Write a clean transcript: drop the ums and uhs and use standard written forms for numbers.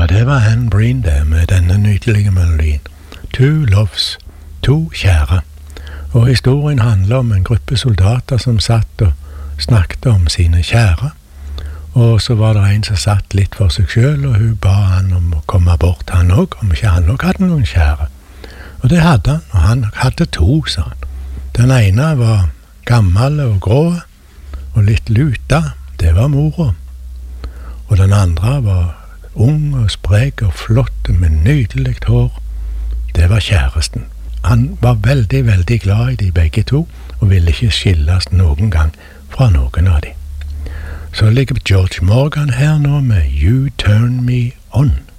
Ja, det var Anne Breen det, med denne nydelige melodien. Two loves, to kjære. Og historien handler om en gruppe soldater som satt og snakket om sine kjære. Og så var det en som satt litt for seg selv, og hun ba han om å komme bort, han også, om ikke han også hadde noen kjære. Og det hadde han, og han hadde to, sa han. Den ene var gammel og grå, og litt luta, det var mora. Og den andre var ung og sprek og flott med nydelig hår, det var kjæresten. Han var veldig, veldig glad i de begge to, og ville ikke skilles noen gang fra noen av de. Så ligger George Morgan her nå med You Turn Me On.